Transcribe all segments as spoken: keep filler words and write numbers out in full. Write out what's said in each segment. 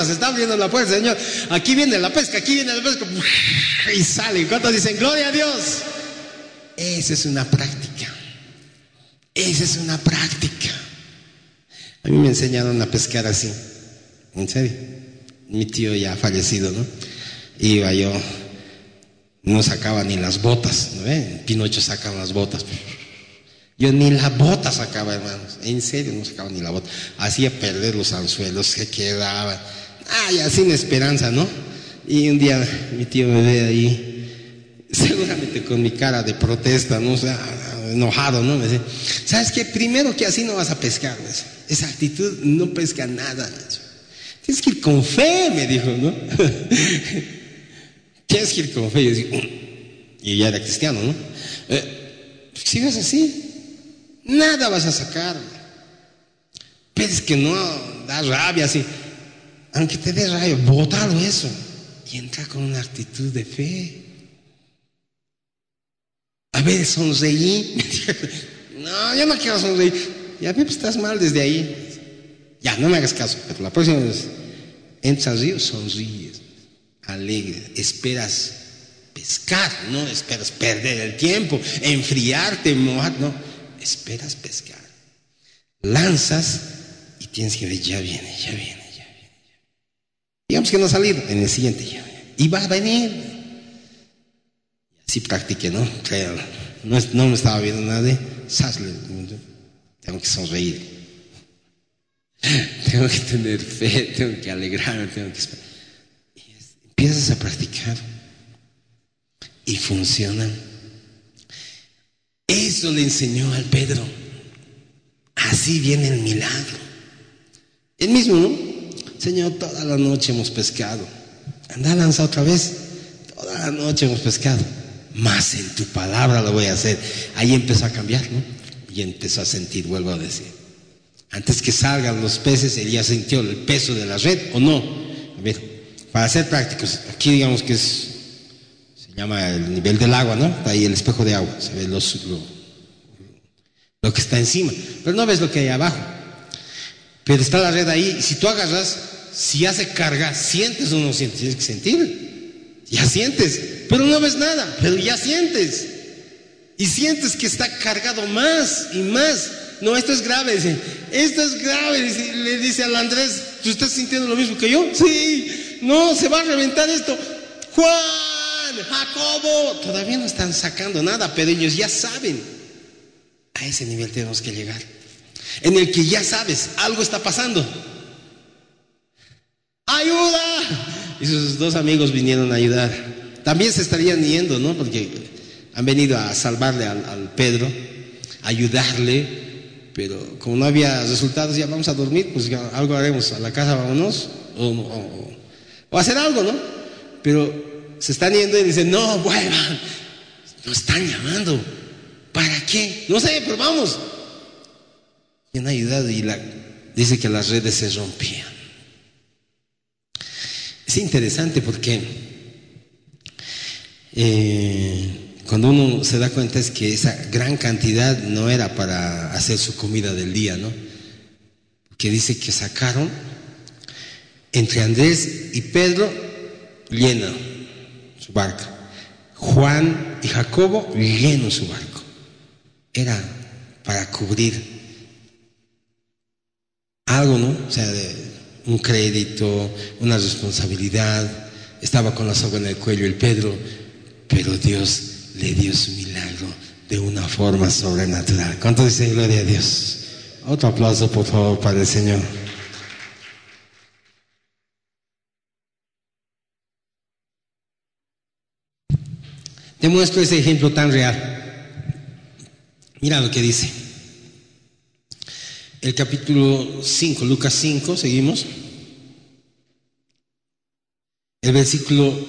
puerta, se está abriendo la puerta, Señor. Aquí viene la pesca, aquí viene la pesca. Y sale. ¿Cuántos dicen gloria a Dios? Esa es una práctica. Esa es una práctica. A mí me enseñaron a pescar así. En serio. Mi tío ya ha fallecido, ¿no? Iba yo, no sacaba ni las botas, ¿no ve? Pinocho sacaba las botas. Yo ni la bota sacaba, hermanos. En serio, no sacaba ni la bota. Hacía perder los anzuelos, se quedaban. Ah, ya sin esperanza, ¿no? Y un día mi tío me ve ahí, seguramente con mi cara de protesta, ¿no? O sea, enojado, ¿no? Me dice, ¿sabes qué? Primero que así no vas a pescar, ¿no? Esa actitud no pesca nada, ¿no? Tienes que ir con fe, me dijo, ¿no? Tienes que ir con fe. Y yo digo, y ya era cristiano, ¿no? Eh, si vas así, nada vas a sacar. Pero es que no da rabia así. Aunque te dé rabia, bótalo eso. Y entra con una actitud de fe. A ver, sonreí. No, yo no quiero sonreír. Ya ves, estás mal desde ahí. Ya, no me hagas caso. Pero la próxima vez entras al río, sonríes, alegre, esperas pescar, no esperas perder el tiempo, enfriarte, mojar, no, esperas pescar. Lanzas y tienes que ver, ya viene, ya viene, ya viene. Ya. Digamos que no ha salido, en el siguiente ya viene. Y va a venir. Así practiqué, ¿no? Créalo. No, no me estaba viendo nadie. Sasle. Tengo que sonreír. Tengo que tener fe, tengo que alegrarme, tengo que esperar. Y empiezas a practicar y funciona. Eso le enseñó al Pedro. Así viene el milagro. El mismo, ¿no? Señor, toda la noche hemos pescado. Anda a lanzar otra vez. Toda la noche hemos pescado. Más en tu palabra lo voy a hacer. Ahí empezó a cambiar, ¿no? Y empezó a sentir, vuelvo a decir. Antes que salgan los peces, él ya sintió el peso de la red, ¿o no? A ver, para ser prácticos, aquí digamos que es, se llama el nivel del agua, ¿no? Está ahí el espejo de agua, se ve los, lo, lo que está encima, pero no ves lo que hay abajo. Pero está la red ahí, y si tú agarras, si hace carga, ¿sientes o no sientes? Tienes que sentir, ya sientes, pero no ves nada, pero ya sientes. Y sientes que está cargado más y más. No, esto es grave, dice. Esto es grave, dice. Le dice al Andrés, ¿tú estás sintiendo lo mismo que yo? Sí. No, se va a reventar esto. Juan, Jacobo. Todavía no están sacando nada, pero ellos ya saben. A ese nivel tenemos que llegar. En el que ya sabes, algo está pasando. ¡Ayuda! Y sus dos amigos vinieron a ayudar. También se estarían yendo, ¿no? Porque han venido a salvarle al, al Pedro, a ayudarle. Pero como no había resultados, ya vamos a dormir, pues ya algo haremos, a la casa vámonos, o, o, o hacer algo, ¿no? Pero se están yendo y dicen, no, vuelvan, nos están llamando, ¿para qué? No sé, pero vamos. Y han ayudado y la, dice que las redes se rompían. Es interesante porque eh, cuando uno se da cuenta es que esa gran cantidad no era para hacer su comida del día, ¿no? Que dice que sacaron entre Andrés y Pedro lleno su barca, Juan y Jacobo lleno su barco. Era para cubrir algo, ¿no? O sea, de un crédito, una responsabilidad. Estaba con la soga en el cuello el Pedro, pero Dios le dio su milagro de una forma sobrenatural. ¿Cuánto dicen gloria a Dios? Otro aplauso, por favor, para el Señor. Te muestro ese ejemplo tan real. Mira lo que dice. El capítulo cinco, Lucas cinco, seguimos. El versículo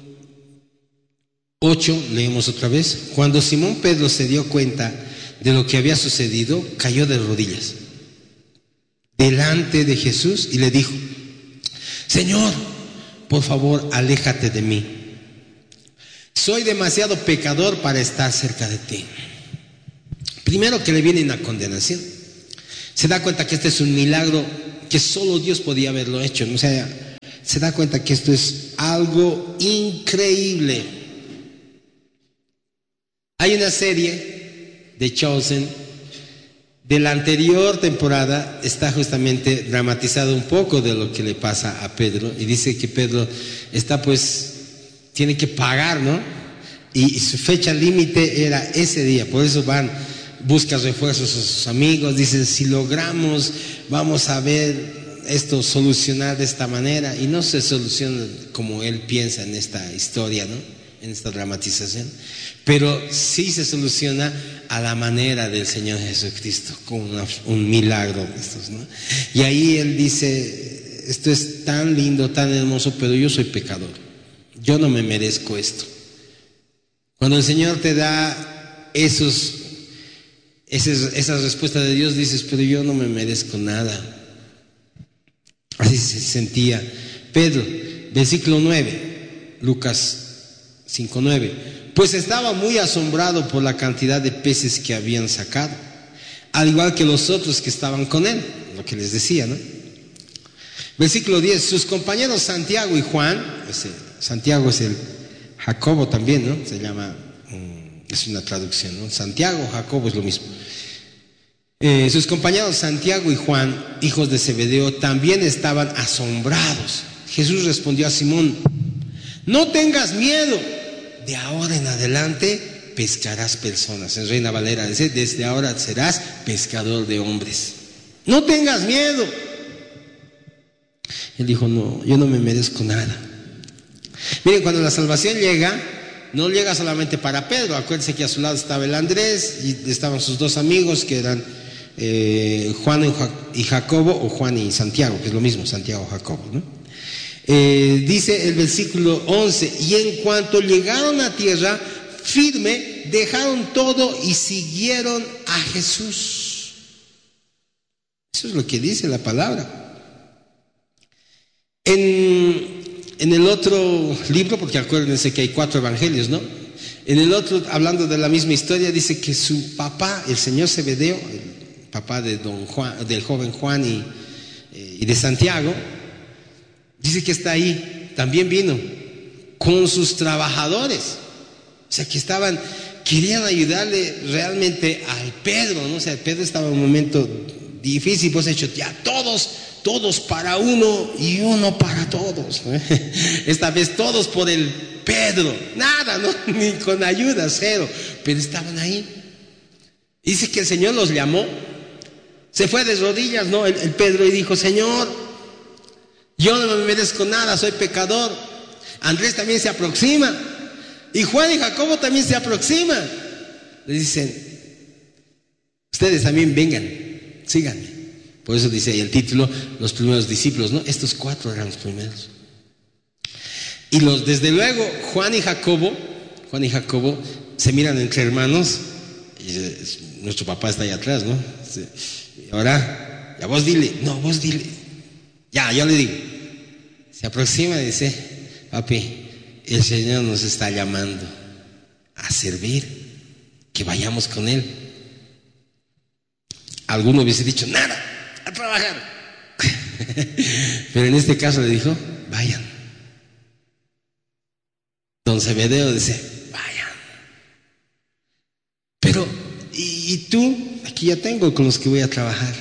ocho, leemos otra vez. Cuando Simón Pedro se dio cuenta de lo que había sucedido, cayó de rodillas delante de Jesús y le dijo: Señor, por favor, aléjate de mí. Soy demasiado pecador para estar cerca de ti. Primero que le viene una condenación. Se da cuenta que este es un milagro que solo Dios podía haberlo hecho. O sea, se da cuenta que esto es algo increíble. Hay una serie de Chosen de la anterior temporada, está justamente dramatizado un poco de lo que le pasa a Pedro, y dice que Pedro está pues, tiene que pagar, ¿no? Y, y su fecha límite era ese día, por eso van, busca refuerzos a sus amigos, dicen, si logramos, vamos a ver esto solucionar de esta manera, y no se soluciona como él piensa en esta historia, ¿no? En esta dramatización, pero sí se soluciona a la manera del Señor Jesucristo, con una, un milagro de estos, ¿no? Y ahí él dice, esto es tan lindo, tan hermoso, pero yo soy pecador, yo no me merezco esto. Cuando el Señor te da esos, esas, esas respuestas de Dios, dices, pero yo no me merezco nada. Así se sentía Pedro. Versículo nueve, Lucas cinco nueve. Pues estaba muy asombrado por la cantidad de peces que habían sacado, al igual que los otros que estaban con él, lo que les decía, ¿no? Versículo diez. Sus compañeros Santiago y Juan, ese, Santiago es el Jacobo también, ¿no? Se llama, es una traducción, ¿no? Santiago, Jacobo es lo mismo. Eh, sus compañeros Santiago y Juan, hijos de Zebedeo, también estaban asombrados. Jesús respondió a Simón, no tengas miedo, de ahora en adelante pescarás personas. En Reina Valera dice, desde ahora serás pescador de hombres. No tengas miedo. Él dijo, no, yo no me merezco nada. Miren, cuando la salvación llega, no llega solamente para Pedro. Acuérdense que a su lado estaba el Andrés y estaban sus dos amigos que eran eh, Juan y Jacobo, o Juan y Santiago, que es lo mismo, Santiago o Jacobo, ¿no? Eh, dice el versículo once, y en cuanto llegaron a tierra firme, dejaron todo y siguieron a Jesús. Eso es lo que dice la palabra. En, en el otro libro, porque acuérdense que hay cuatro evangelios, ¿no? En el otro, hablando de la misma historia, dice que su papá, el señor Zebedeo, el papá de don Juan, del joven Juan y, eh, y de Santiago, dice que está ahí, también vino con sus trabajadores, o sea que estaban, querían ayudarle realmente al Pedro, ¿no? O sea, Pedro estaba en un momento difícil, pues hecho, ya todos, todos para uno y uno para todos, ¿no? Esta vez todos por el Pedro, nada, ¿no? Ni con ayuda, cero, pero estaban ahí. Dice que el Señor los llamó, se fue de rodillas, ¿no? El, el Pedro, y dijo, Señor, yo no me merezco nada, soy pecador. Andrés también se aproxima, y Juan y Jacobo también se aproximan. Le dicen, ustedes también vengan, síganme. Por eso dice ahí el título, los primeros discípulos, ¿no? Estos cuatro eran los primeros. Y los, desde luego, Juan y Jacobo, Juan y Jacobo se miran entre hermanos, y eh, nuestro papá está ahí atrás, ¿no? Y ahora, ya vos dile, no, vos dile, ya, yo le digo. Se aproxima y dice, papi, el Señor nos está llamando a servir, que vayamos con Él. Alguno hubiese dicho, nada, a trabajar. Pero en este caso le dijo, vayan. Don Zebedeo dice, vayan. Pero, ¿y, y tú? Aquí ya tengo con los que voy a trabajar.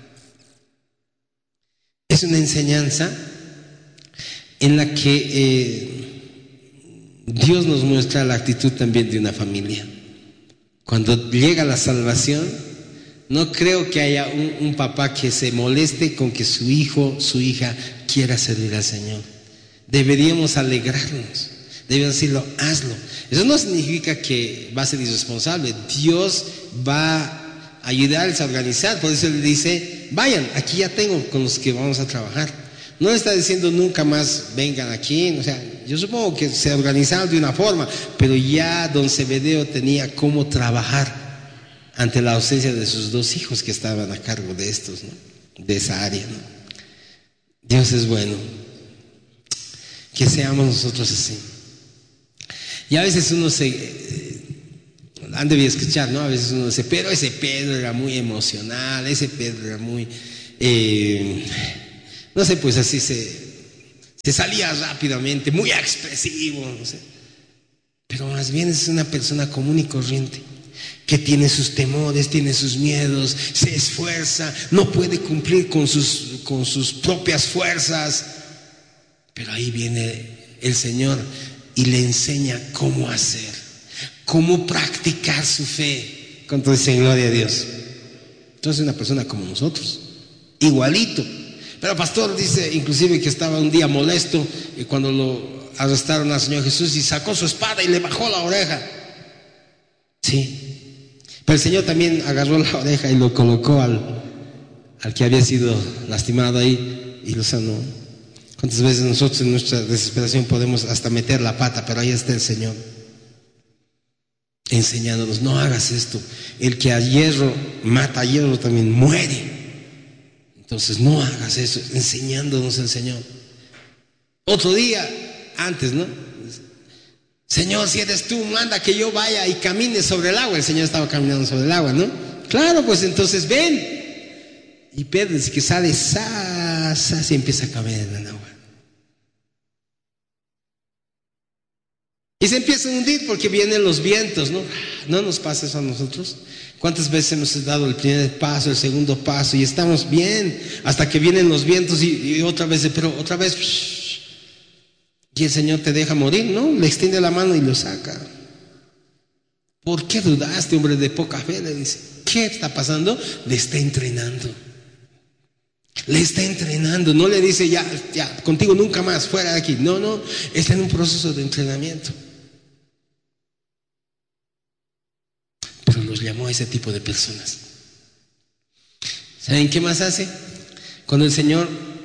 Es una enseñanza en la que eh, Dios nos muestra la actitud también de una familia. Cuando llega la salvación, no creo que haya un, un papá que se moleste con que su hijo, su hija quiera servir al Señor. Deberíamos alegrarnos, deberíamos decirlo, hazlo. Eso no significa que va a ser irresponsable. Dios va a ayudarles a organizar. Por eso Él dice, vayan, aquí ya tengo con los que vamos a trabajar. No está diciendo nunca más vengan aquí, o sea, yo supongo que se organizaron de una forma, pero ya don Zebedeo tenía cómo trabajar ante la ausencia de sus dos hijos que estaban a cargo de estos, ¿no? De esa área, ¿no? Dios es bueno, que seamos nosotros así. Y a veces uno se, eh, han debido escuchar, ¿no? A veces uno dice, pero ese Pedro era muy emocional, ese Pedro era muy... Eh, no sé, pues así se, Se salía rápidamente, muy expresivo, no sé. Pero más bien es una persona común y corriente, que tiene sus temores, tiene sus miedos, se esfuerza, no puede cumplir con sus, con sus propias fuerzas. Pero ahí viene el Señor y le enseña cómo hacer, cómo practicar su fe. Con todo dicen gloria a Dios. Entonces una persona como nosotros, igualito. Pero pastor dice inclusive que estaba un día molesto y cuando lo arrestaron al Señor Jesús y sacó su espada y le bajó la oreja. Sí, pero el Señor también agarró la oreja y lo colocó al, al que había sido lastimado ahí y lo sanó. ¿Cuántas veces nosotros en nuestra desesperación podemos hasta meter la pata? Pero ahí está el Señor enseñándonos: no hagas esto, el que a hierro mata a hierro también muere. Entonces no hagas eso, enseñándonos el Señor. Otro día antes, ¿no? Señor, si eres tú, manda que yo vaya y camine sobre el agua. El Señor estaba caminando sobre el agua, ¿no? Claro, pues entonces ven. Y Pedro dice que sale, sa, sa, y empieza a caminar en el agua. Y se empieza a hundir porque vienen los vientos, ¿no? No nos pasa eso a nosotros. ¿Cuántas veces hemos dado el primer paso, el segundo paso y estamos bien hasta que vienen los vientos y, y otra vez, pero otra vez, y el Señor te deja morir, ¿no? Le extiende la mano y lo saca. ¿Por qué dudaste, hombre de poca fe? Le dice. ¿Qué está pasando? Le está entrenando. Le está entrenando. No le dice ya, ya, contigo nunca más, fuera de aquí. No, no, está en un proceso de entrenamiento. Pero nos llamó a ese tipo de personas. ¿Saben qué más hace? Cuando el Señor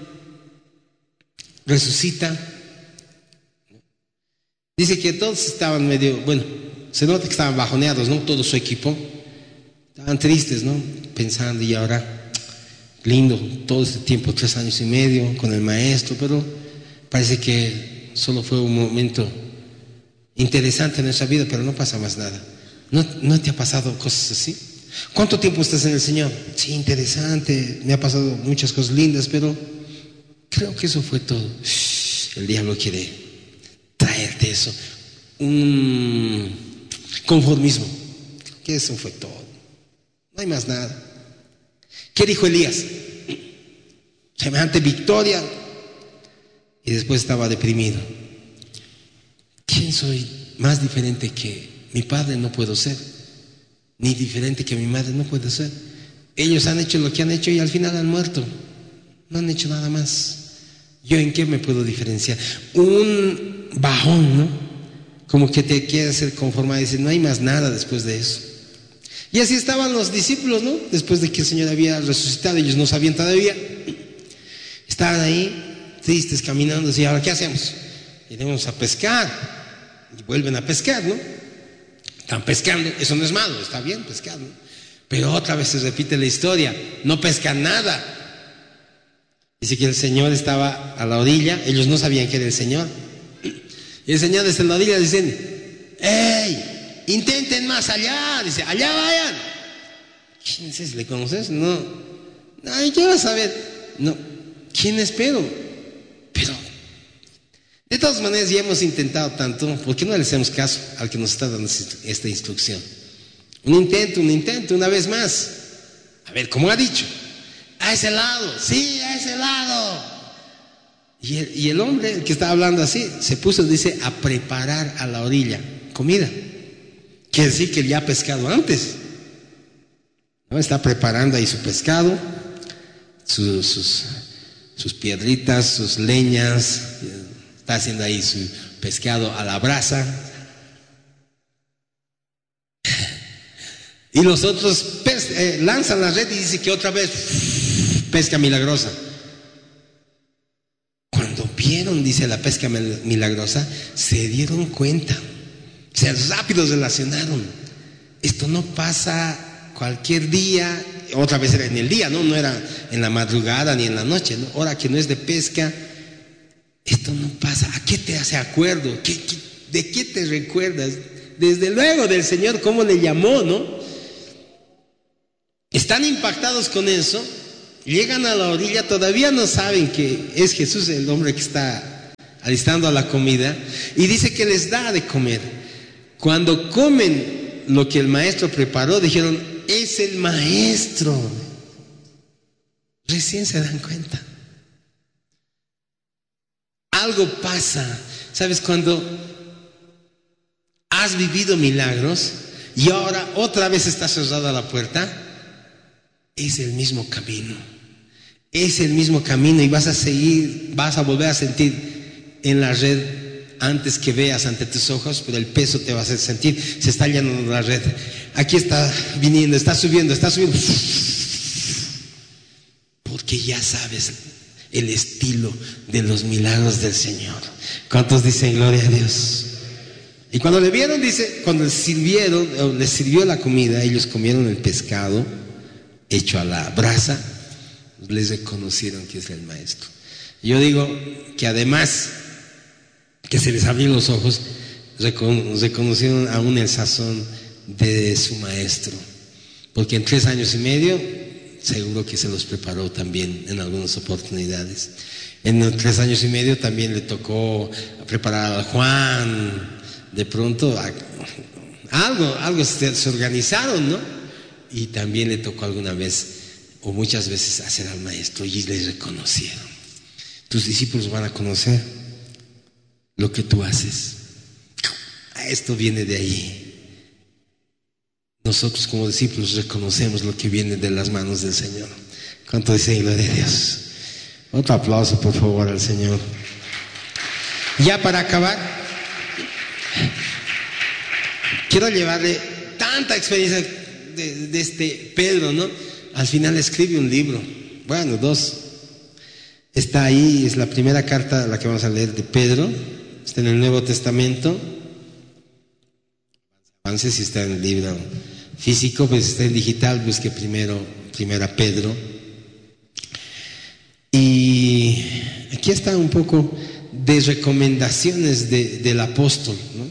resucita, dice que todos estaban medio, bueno, se nota que estaban bajoneados, ¿no? Todo su equipo. Estaban tristes, ¿no? Pensando, y ahora, lindo, todo este tiempo, tres años y medio con el maestro, pero parece que solo fue un momento interesante en nuestra vida, pero no pasa más nada. ¿No, ¿No te ha pasado cosas así? ¿Cuánto tiempo estás en el Señor? Sí, interesante, me ha pasado muchas cosas lindas, pero creo que eso fue todo. El diablo quiere traerte eso, un conformismo, que eso fue todo, no hay más nada. ¿Qué dijo Elías? Semejante victoria, y después estaba deprimido. ¿Quién soy más diferente que mi padre? No puedo ser, ni diferente que mi madre no puedo ser. Ellos han hecho lo que han hecho y al final han muerto, no han hecho nada más. ¿Yo en qué me puedo diferenciar? Un bajón, ¿no? Como que te quiere hacer conformar y decir, no hay más nada después de eso. Y así estaban los discípulos, ¿no? Después de que el Señor había resucitado, ellos no sabían todavía. Estaban ahí, tristes, caminando, y ahora, ¿qué hacemos? Iremos a pescar. Y vuelven a pescar, ¿no? Están pescando, eso no es malo, está bien pescar, ¿no? Pero otra vez se repite la historia, no pescan nada. Dice que el Señor estaba a la orilla, ellos no sabían que era el Señor. Y el Señor desde la orilla dicen, ¡ey! Intenten más allá. Dice, allá vayan. ¿Quién es ese? ¿Le conoces? No. Ay, ¿qué vas a ver? No. ¿Quién es Pedro? Pero, de todas maneras, ya hemos intentado tanto, ¿por qué no le hacemos caso al que nos está dando esta instrucción? Un intento, un intento, una vez más. A ver, ¿cómo ha dicho? A ese lado, sí, a ese lado. Y el, y el hombre, el que estaba hablando así, se puso, dice, a preparar a la orilla comida. Quiere decir que él ya ha pescado antes, ¿no? Está preparando ahí su pescado, su, sus, sus piedritas, sus leñas, está haciendo ahí su pescado a la brasa. Y los otros pes, eh, lanzan la red y dice que otra vez pesca milagrosa. Cuando vieron, dice, la pesca milagrosa, se dieron cuenta, o sea, rápido relacionaron. Esto no pasa cualquier día, otra vez era en el día, no, no era en la madrugada ni en la noche, ¿no? Hora que no es de pesca, esto no pasa. ¿A qué te hace acuerdo? ¿Qué, qué, ¿De qué te recuerdas? Desde luego del Señor, ¿cómo le llamó, no? Están impactados con eso, llegan a la orilla, todavía no saben que es Jesús el hombre que está alistando a la comida, y dice que les da de comer. Cuando comen lo que el maestro preparó, dijeron, es el maestro. Recién se dan cuenta. Algo pasa, ¿sabes? Cuando has vivido milagros y ahora otra vez está cerrada la puerta, es el mismo camino. Es el mismo camino y vas a seguir, vas a volver a sentir en la red antes que veas ante tus ojos, pero el peso te va a hacer sentir, se está llenando la red. Aquí está viniendo, está subiendo, está subiendo. Porque ya sabes el estilo de los milagros del Señor. ¿Cuántos dicen gloria a Dios? Y cuando le vieron, dice, cuando les sirvieron, les sirvió la comida, ellos comieron el pescado hecho a la brasa, les reconocieron que es el maestro. Yo digo que además que se les abrieron los ojos, reconocieron aún el sazón de su maestro, porque en tres años y medio seguro que se los preparó también en algunas oportunidades. En los tres años y medio también le tocó preparar a Juan. De pronto algo, algo se, se organizaron, ¿no? Y también le tocó alguna vez o muchas veces hacer al maestro y les reconocieron. Tus discípulos van a conocer lo que tú haces. Esto viene de allí. Nosotros como discípulos reconocemos lo que viene de las manos del Señor. ¿Cuánto dicen gloria a Dios? Otro aplauso por favor al Señor. Ya para acabar, quiero llevarle tanta experiencia de, de este Pedro, ¿no? Al final escribe un libro, bueno, dos. Está ahí, es la primera carta, la que vamos a leer de Pedro, está en el Nuevo Testamento. Avance si está en el libro físico, pues está en digital, busque primero, primera Pedro. Y aquí está un poco de recomendaciones de, del apóstol, ¿no?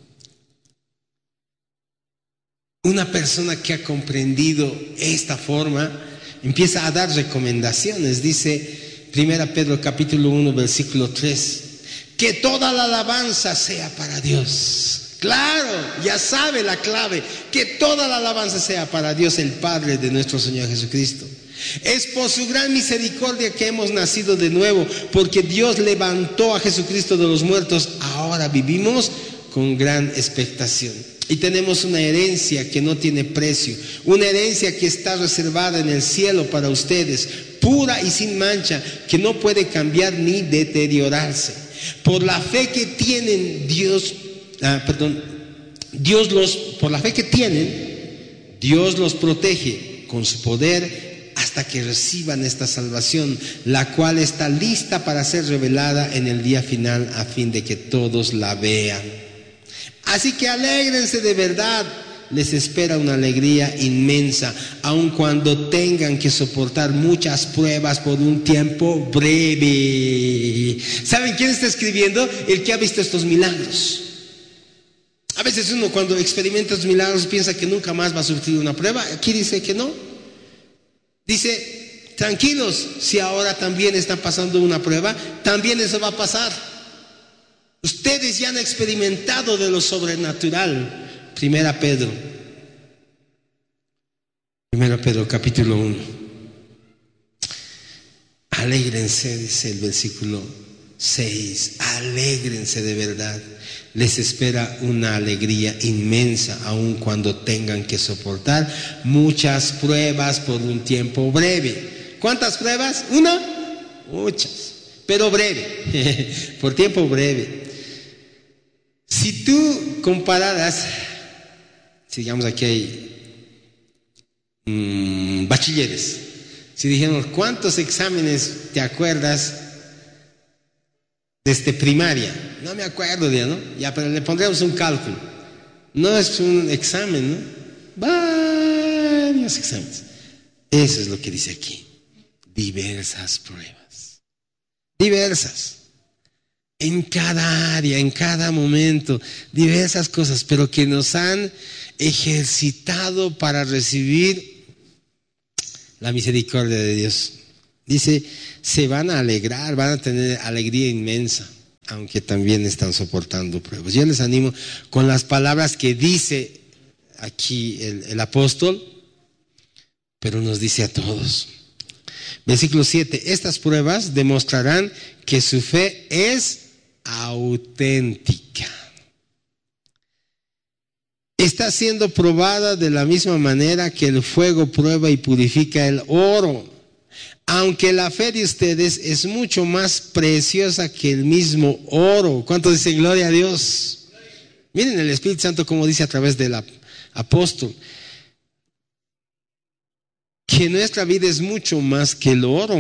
Una persona que ha comprendido esta forma empieza a dar recomendaciones. Dice primera Pedro capítulo uno versículo tres, que toda la alabanza sea para Dios. Claro, ya sabe la clave, que toda la alabanza sea para Dios el Padre de nuestro Señor Jesucristo. Es por su gran misericordia que hemos nacido de nuevo, porque Dios levantó a Jesucristo de los muertos. Ahora vivimos con gran expectación y tenemos una herencia que no tiene precio, una herencia que está reservada en el cielo para ustedes, pura y sin mancha, que no puede cambiar ni deteriorarse. Por la fe que tienen Dios, ah, perdón, Dios los, por la fe que tienen, Dios los protege con su poder hasta que reciban esta salvación, la cual está lista para ser revelada en el día final a fin de que todos la vean. Así que alégrense de verdad, les espera una alegría inmensa, aun cuando tengan que soportar muchas pruebas por un tiempo breve. ¿Saben quién está escribiendo? El que ha visto estos milagros. A veces uno cuando experimenta estos milagros piensa que nunca más va a sufrir una prueba. Aquí dice que no. Dice, tranquilos, si ahora también están pasando una prueba, también eso va a pasar. Ustedes ya han experimentado de lo sobrenatural. Primera Pedro. Primera Pedro, capítulo uno. Alégrense, dice el versículo seis. Alégrense de verdad. Les espera una alegría inmensa, aun cuando tengan que soportar muchas pruebas por un tiempo breve. ¿Cuántas pruebas? ¿Una? Muchas, pero breve, por tiempo breve. Si tú compararas, digamos aquí hay mmm, bachilleres, si dijéramos cuántos exámenes te acuerdas desde primaria, no me acuerdo ya, ¿no? Ya, pero le pondríamos un cálculo. No es un examen, ¿no? Varios exámenes. Eso es lo que dice aquí. Diversas pruebas. Diversas. En cada área, en cada momento, diversas cosas, pero que nos han ejercitado para recibir la misericordia de Dios. Dice, se van a alegrar, van a tener alegría inmensa. aunque también están soportando pruebas. Yo les animo con las palabras que dice aquí el, el apóstol, pero nos dice a todos. Versículo siete, estas pruebas demostrarán que su fe es auténtica. Está siendo probada de la misma manera que el fuego prueba y purifica el oro. Aunque la fe de ustedes es mucho más preciosa que el mismo oro. ¿Cuántos dicen gloria a Dios? Miren el Espíritu Santo como dice a través del apóstol. Que nuestra vida es mucho más que el oro.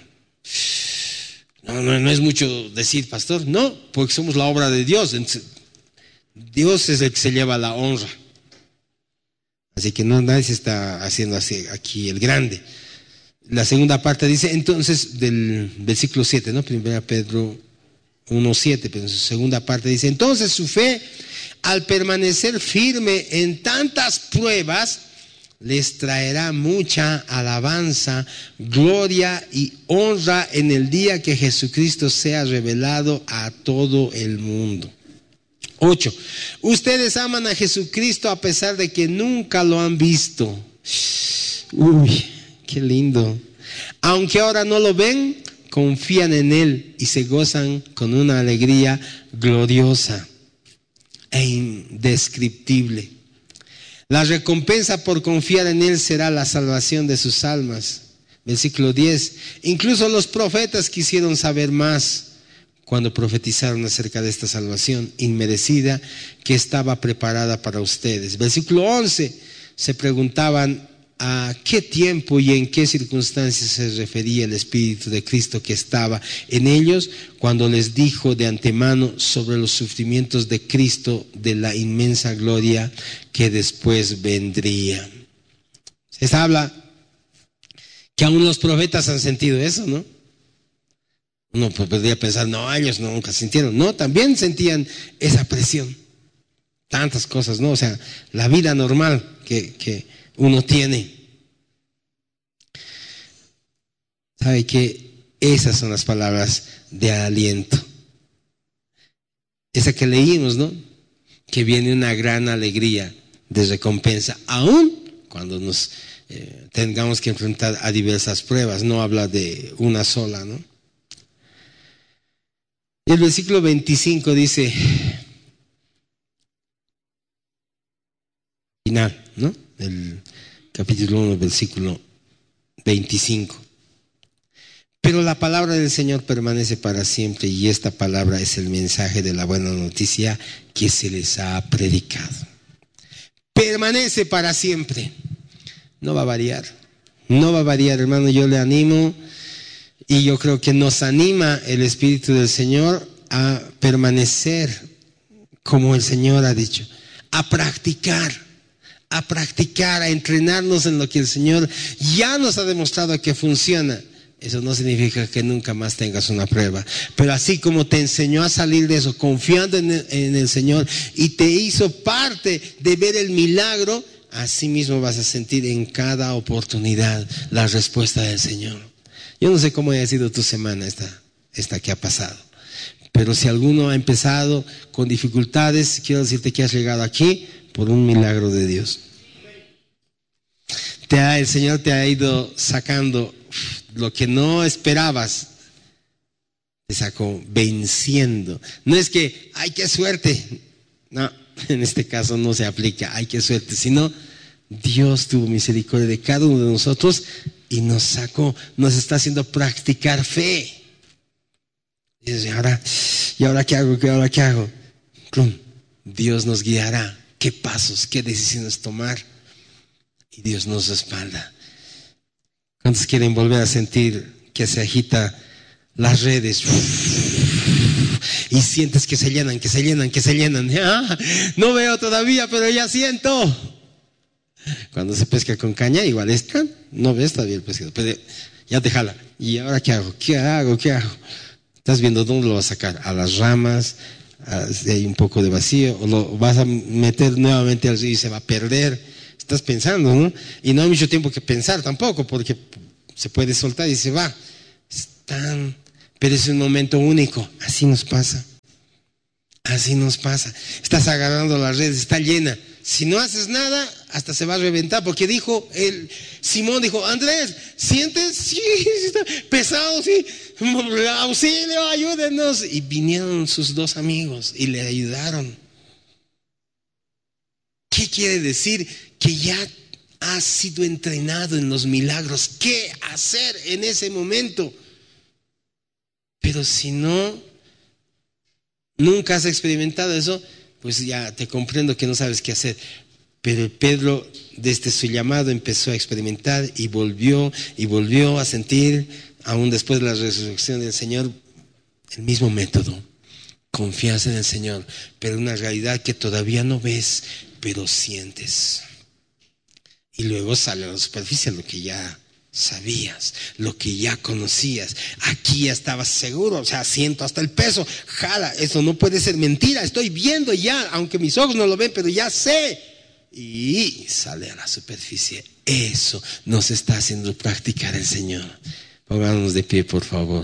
No, no, no es mucho decir, pastor. No, porque somos la obra de Dios. Dios es el que se lleva la honra. Así que no, nadie se está haciendo así aquí el grande. La segunda parte dice, entonces, del versículo siete, ¿no? Primera Pedro uno siete, pero en su segunda parte dice, entonces su fe, al permanecer firme en tantas pruebas, les traerá mucha alabanza, gloria y honra en el día que Jesucristo sea revelado a todo el mundo. Ocho. Ustedes aman a Jesucristo a pesar de que nunca lo han visto. Uy, qué lindo. Aunque ahora no lo ven, confían en Él y se gozan con una alegría gloriosa e indescriptible. La recompensa por confiar en Él será la salvación de sus almas. Versículo diez. Incluso los profetas quisieron saber más cuando profetizaron acerca de esta salvación inmerecida que estaba preparada para ustedes. Versículo once. Se preguntaban a qué tiempo y en qué circunstancias se refería el Espíritu de Cristo que estaba en ellos cuando les dijo de antemano sobre los sufrimientos de Cristo, de la inmensa gloria que después vendría. Se habla que aún los profetas han sentido eso, ¿no? Uno podría pensar, no, ellos nunca sintieron. No, también sentían esa presión. Tantas cosas, ¿no? O sea, la vida normal que, que uno tiene. ¿Sabe qué? Esas son las palabras de aliento. Esa que leímos, ¿no? Que viene una gran alegría de recompensa, aún cuando nos eh, tengamos que enfrentar a diversas pruebas. No habla de una sola, ¿no? El versículo veinticinco dice, final, ¿no? El capítulo uno, versículo veinticinco. Pero la palabra del Señor permanece para siempre y esta palabra es el mensaje de la buena noticia que se les ha predicado. Permanece para siempre. No va a variar. No va a variar, hermano. Yo le animo y yo creo que nos anima el Espíritu del Señor a permanecer como el Señor ha dicho, a practicar. a practicar, a entrenarnos en lo que el Señor ya nos ha demostrado que funciona. Eso no significa que nunca más tengas una prueba, pero así como te enseñó a salir de eso confiando en el, en el Señor y te hizo parte de ver el milagro, así mismo vas a sentir en cada oportunidad la respuesta del Señor. Yo no sé cómo haya sido tu semana esta, esta que ha pasado, pero si alguno ha empezado con dificultades, quiero decirte que has llegado aquí por un milagro de Dios. Te ha, el Señor te ha ido sacando lo que no esperabas, te sacó venciendo. No es que, ay, qué suerte. No, en este caso no se aplica, ay, qué suerte, sino Dios tuvo misericordia de cada uno de nosotros y nos sacó, nos está haciendo practicar fe. Y dices, ¿y ahora, ¿y ahora qué hago? ¿Qué ahora qué hago? Dios nos guiará. ¿Qué pasos, qué decisiones tomar? Y Dios nos respalda. ¿Cuántos quieren volver a sentir que se agita las redes? Y sientes que se llenan, que se llenan, que se llenan. Ah, no veo todavía, pero ya siento. Cuando se pesca con caña, igual está. No ves todavía el pescado, pero ya te jala. ¿Y ahora qué hago? ¿Qué hago? ¿Qué hago? Estás viendo dónde lo vas a sacar. A las ramas, si hay un poco de vacío, o lo vas a meter nuevamente al río y se va a perder. Estás pensando, ¿no? Y no hay mucho tiempo que pensar tampoco, porque se puede soltar y se va. Es tan, pero es un momento único. Así nos pasa. así nos pasa. Estás agarrando la red, está llena. Si no haces nada, hasta se va a reventar. Porque dijo, el Simón dijo, Andrés, ¿sientes? Sí, está pesado, sí. Auxilio, ayúdenos. Y vinieron sus dos amigos y le ayudaron. ¿Qué quiere decir? Que ya has sido entrenado en los milagros. ¿Qué hacer en ese momento? Pero si no, nunca has experimentado eso, pues ya te comprendo que no sabes qué hacer. Pero Pedro, desde su llamado, empezó a experimentar y volvió y volvió a sentir, aún después de la resurrección del Señor, el mismo método. Confianza en el Señor, pero una realidad que todavía no ves, pero sientes. Y luego sale a la superficie lo que ya sabías, lo que ya conocías. Aquí ya estabas seguro, o sea, siento hasta el peso. Jala, eso no puede ser mentira, estoy viendo ya, aunque mis ojos no lo ven, pero ya sé. Y sale a la superficie. Eso nos está haciendo practicar el Señor. Pongámonos de pie, por favor.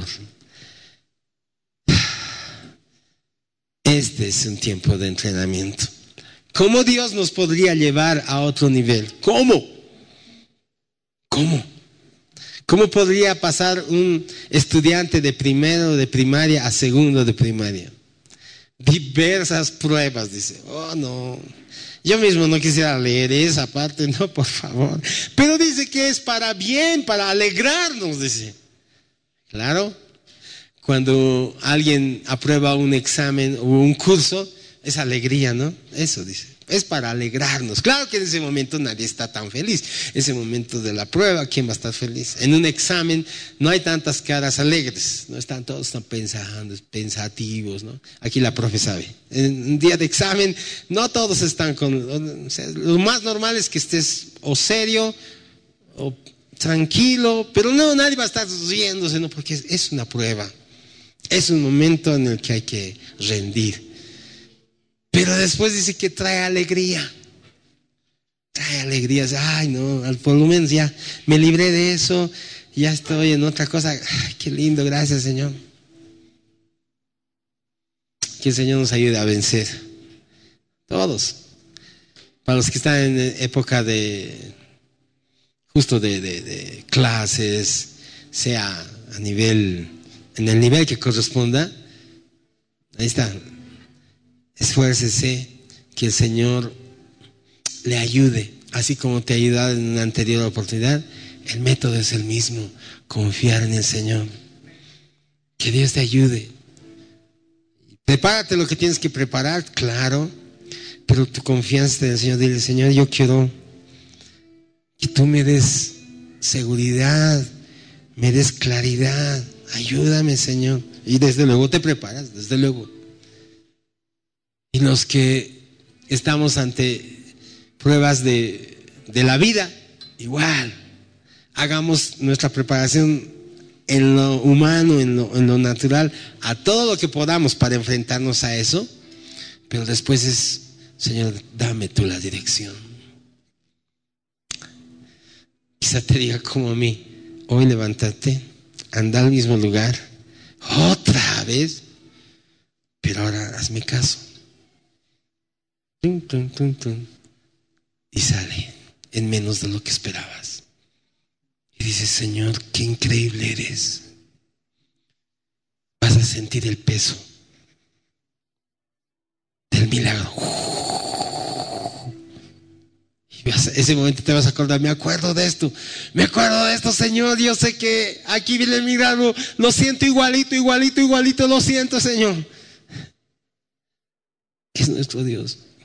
Este es un tiempo de entrenamiento. ¿Cómo Dios nos podría llevar a otro nivel? ¿Cómo? ¿Cómo? ¿Cómo podría pasar un estudiante de primero de primaria a segundo de primaria? Diversas pruebas, dice. Oh, no. Yo mismo no quisiera leer esa parte, no, por favor. Pero dice que es para bien, para alegrarnos, dice. Claro. Cuando alguien aprueba un examen o un curso, es alegría, ¿no? Eso dice. Es para alegrarnos. Claro que en ese momento nadie está tan feliz. Ese momento de la prueba, ¿quién va a estar feliz? En un examen no hay tantas caras alegres. No están todos tan pensando, pensativos, ¿no? Aquí la profe sabe. En un día de examen no todos están con... O sea, lo más normal es que estés o serio o tranquilo. Pero no, nadie va a estar riéndose, ¿no? Porque es, es una prueba. Es un momento en el que hay que rendir. Pero después dice que trae alegría. Trae alegría. Ay, no, por lo menos ya me libré de eso. Ya estoy en otra cosa. Ay, qué lindo, gracias, Señor. Que el Señor nos ayude a vencer. Todos. Para los que están en época de, justo de, de, de clases, sea a nivel, en el nivel que corresponda, ahí está. Esfuércese, que el Señor le ayude, así como te ha ayudado en una anterior oportunidad. El método es el mismo, confiar en el Señor. Que Dios te ayude. Prepárate lo que tienes que preparar, claro, pero tu confianza en el Señor, dile: Señor, yo quiero que tú me des seguridad, me des claridad, ayúdame, Señor. Y desde luego te preparas, desde luego. Y los que estamos ante pruebas de, de la vida, igual, hagamos nuestra preparación en lo humano, en lo, en lo natural, a todo lo que podamos para enfrentarnos a eso. Pero después es: Señor, dame tú la dirección. Quizá te diga como a mí: hoy levántate, anda al mismo lugar, otra vez, pero ahora hazme caso. Tum, tum, tum, tum. Y sale en menos de lo que esperabas. Y dices: Señor, qué increíble eres. Vas a sentir el peso del milagro. Y vas a, ese momento te vas a acordar: me acuerdo de esto, me acuerdo de esto, Señor. Yo sé que aquí viene el milagro. Lo siento igualito, igualito, igualito. Lo siento, Señor. Es nuestro Dios.